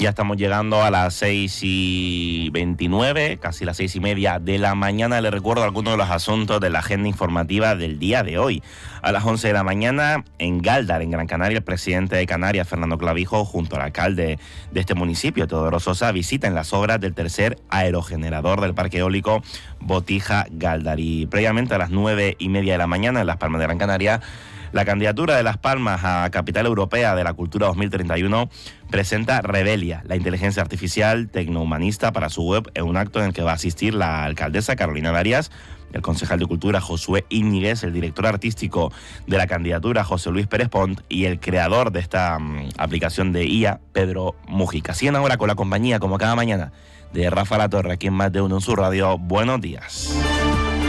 Ya estamos llegando a las 6:29, casi las 6:30 de la mañana. Les recuerdo algunos de los asuntos de la agenda informativa del día de hoy. A las 11 de la mañana, en Gáldar, en Gran Canaria, el presidente de Canarias, Fernando Clavijo, junto al alcalde de este municipio, Teodoro Sosa, visitan las obras del tercer aerogenerador del parque eólico Botija Gáldar. Y previamente, a las 9:30 de la mañana, en Las Palmas de Gran Canaria, la candidatura de Las Palmas a Capital Europea de la Cultura 2031 presenta Revelia, la inteligencia artificial tecnohumanista, para su web, en un acto en el que va a asistir la alcaldesa Carolina Darias, el concejal de Cultura Josué Íñiguez, el director artístico de la candidatura José Luis Pérez Pont y el creador de esta aplicación de IA, Pedro Mujica. Así en ahora con la compañía, como cada mañana, de Rafa La Torre, aquí en Más de Uno en su radio. Buenos días.